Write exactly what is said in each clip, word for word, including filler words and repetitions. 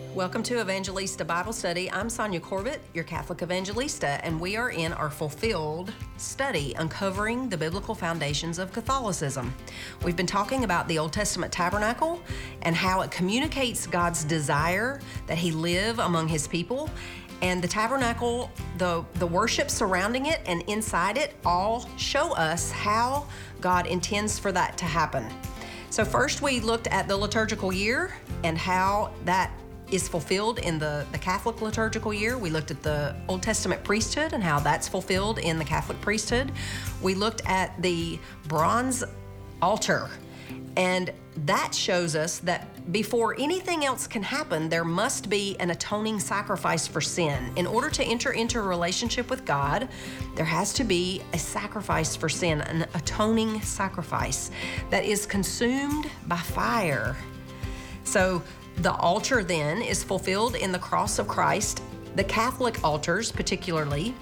Welcome to Evangelista Bible Study. I'm Sonia Corbett, your Catholic Evangelista, and we are in our Fulfilled study, uncovering the biblical foundations of Catholicism. We've been talking about the Old Testament tabernacle and how it communicates God's desire that He live among His people. And the tabernacle, the, the worship surrounding it and inside it all show us how God intends for that to happen. So first we looked at the liturgical year and how that is fulfilled in the, the Catholic liturgical year. We looked at the Old Testament priesthood and how that's fulfilled in the Catholic priesthood. We looked at the bronze altar, and that shows us that before anything else can happen, there must be an atoning sacrifice for sin. In order to enter into a relationship with God, there has to be a sacrifice for sin, an atoning sacrifice that is consumed by fire. So the altar then is fulfilled in the cross of Christ. The Catholic altars particularly,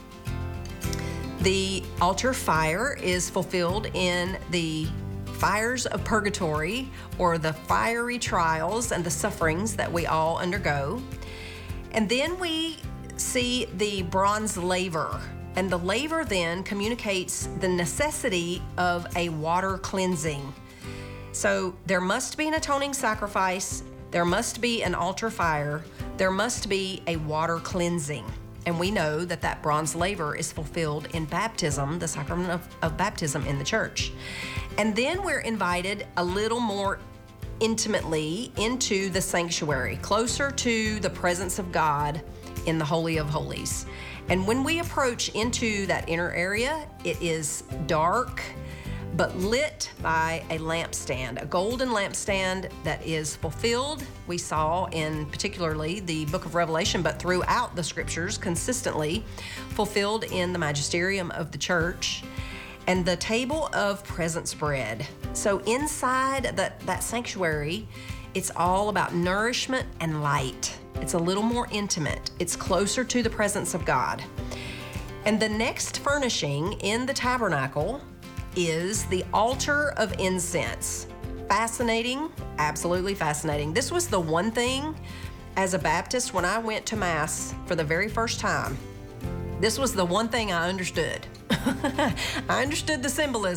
the altar fire is fulfilled in the fires of purgatory, or the fiery trials and the sufferings that we all undergo. And then we see the bronze laver. And the laver then communicates the necessity of a water cleansing. So there must be an atoning sacrifice. There must be an altar fire. There must be a water cleansing. And we know that that bronze laver is fulfilled in baptism, the sacrament of, of baptism in the church. And then we're invited a little more intimately into the sanctuary, closer to the presence of God in the Holy of Holies. And when we approach into that inner area, it is dark, but lit by a lampstand, a golden lampstand that is fulfilled. We saw in particularly the book of Revelation, but throughout the scriptures consistently fulfilled in the magisterium of the church, and the table of presence bread. So inside that, that sanctuary, it's all about nourishment and light. It's a little more intimate. It's closer to the presence of God. And the next furnishing in the tabernacle is the altar of incense. Fascinating, absolutely fascinating. This was the one thing as a Baptist when I went to Mass for the very first time. This was the one thing I understood. I understood the symbolism.